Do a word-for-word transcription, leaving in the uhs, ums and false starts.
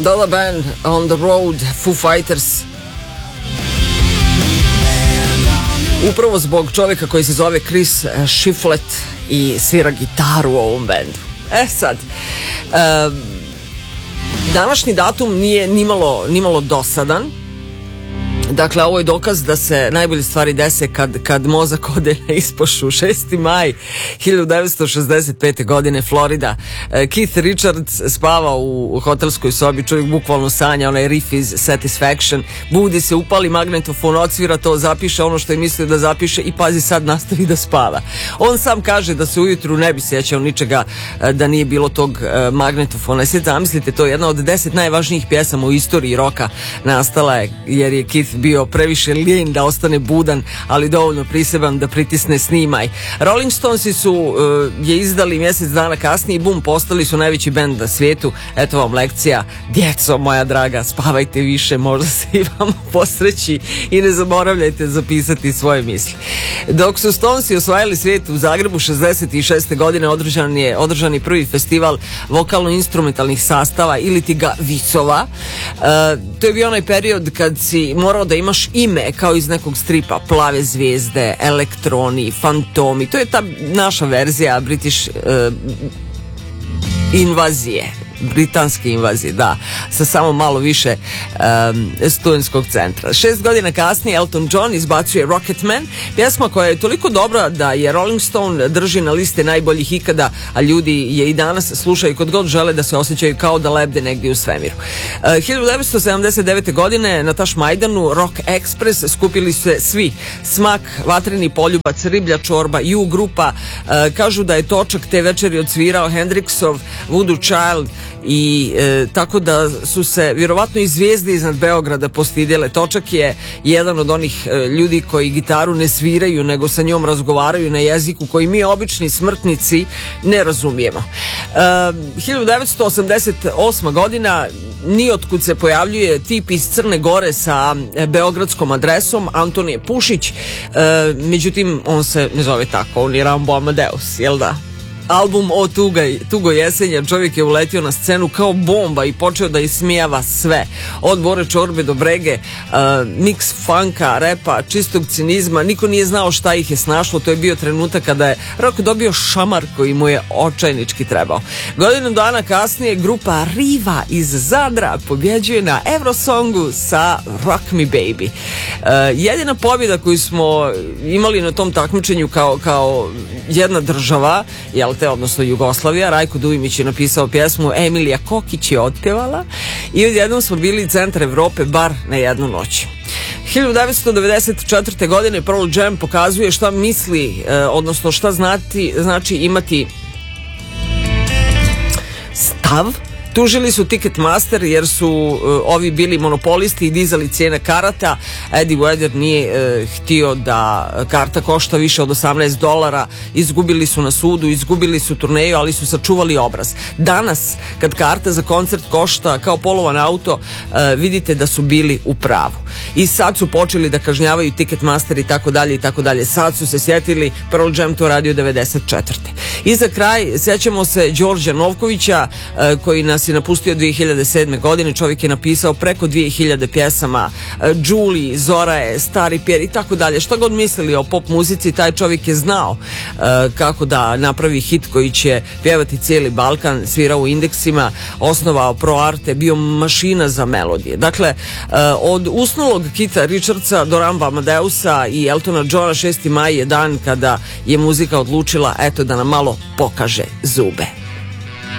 Dollar Band on the Road, Foo Fighters. Upravo zbog čovjeka koji se zove Chris Shiflett i svira gitaru u ovom bendu. E sad, um, današnji datum nije nimalo, nimalo dosadan. Dakle, ovo je dokaz da se najbolje stvari dese kad, kad mozak ode na ispošu. šesti maj hiljadu devetsto šezdeset pete. godine, Florida. Keith Richards spava u hotelskoj sobi, čovjek bukvalno sanja, onaj riff iz Satisfaction, budi se, upali magnetofon, odsvira to, zapiše ono što je mislio da zapiše i pazi sad nastavi da spava. On sam kaže da se ujutru ne bi sjećao ničega da nije bilo tog magnetofona. I sad zamislite, to je jedna od deset najvažnijih pjesama u istoriji roka, nastala je jer je Keith bio previše lijen da ostane budan, ali dovoljno priseban da pritisne snimaj. Rolling Stonesi su uh, je izdali mjesec dana kasnije i bum, postali su najveći bend na svijetu. Eto vam lekcija, djeco moja draga, spavajte više, možda se i vam posreći i ne zaboravljajte zapisati svoje misli. Dok su Stonesi osvajali svijet u Zagrebu šezdeset šeste. godine održan je održani prvi festival vokalno-instrumentalnih sastava ili ti ga vicova. Uh, to je bio onaj period kad si morao da imaš ime kao iz nekog stripa, Plave zvijezde, Elektroni, Fantomi. To je ta naša verzija British uh, invazije, britanske invazije, da, sa samo malo više um, studentskog centra. Šest godina kasnije Elton John izbacuje Rocketman, pjesma koja je toliko dobra da je Rolling Stone drži na liste najboljih ikada, a ljudi je i danas slušaju kod god žele da se osjećaju kao da lebde negdje u svemiru. Uh, hiljadu devetsto sedamdeset devete. godine na Tašmajdanu Rock Express skupili se svi, Smak, Vatreni poljubac, Riblja čorba, U grupa. Uh, kažu da je točak te večeri odsvirao Hendrixov Voodoo Child i e, tako da su se vjerovatno i zvijezde iznad Beograda postidjele. Točak je jedan od onih e, ljudi koji gitaru ne sviraju nego sa njom razgovaraju na jeziku koji mi obični smrtnici ne razumijemo. E, hiljadu devetsto osamdeset osma. godina nijotkud se pojavljuje tip iz Crne Gore sa e, beogradskom adresom, Antonije Pušić, e, međutim on se ne zove tako, on je Rambo Amadeus, jel da? Album O tugoj, tugo jesenja, čovjek je uletio na scenu kao bomba i počeo da ismijava sve. Od Bore čorbe do brege, uh, miks funka, repa, čistog cinizma, niko nije znao šta ih je snašlo. To je bio trenutak kada je rock dobio šamar koji mu je očajnički trebao. Godinu dana kasnije grupa Riva iz Zadra pobjeđuje na Eurosongu sa Rock Me Baby. Uh, jedina pobjeda koju smo imali na tom takmičenju kao, kao jedna država, jel te, odnosno Jugoslavija, Rajko Dujmić je napisao pjesmu, Emilija Kokić je otpjevala i odjednom smo bili centar Evrope bar na jednu noć. hiljadu devetsto devedeset četvrte. godine Pearl Jam pokazuje šta misli, eh, odnosno šta znati, znači imati stav. Tužili su Ticketmaster jer su uh, ovi bili monopolisti i dizali cijene karata. Eddie Vedder nije uh, htio da karta košta više od osamnaest dolara. Izgubili su na sudu, izgubili su turneju, ali su sačuvali obraz. Danas, kad karta za koncert košta kao polovan auto, uh, vidite da su bili u pravu. I sad su počeli da kažnjavaju Ticketmaster i tako dalje i tako dalje. Sad su se sjetili, Pearl Jam to radio devedeset četvrte. I za kraj, sjećamo se Đorđa Novkovića, uh, koji nas je napustio dvije hiljade sedme. godine. Čovjek je napisao preko dvije hiljade pjesama, Julie, Zoraje, Stari Pjer i tako dalje. Što god mislili o pop muzici, taj čovjek je znao uh, kako da napravi hit koji će pjevati cijeli Balkan, svirao u Indeksima, osnovao Pro Arte, bio mašina za melodije. Dakle, uh, od usnulog Keitha Richardsa do Ramba Amadeusa i Eltona Johna, šesti maj je dan kada je muzika odlučila, eto, da nam malo pokaže zube.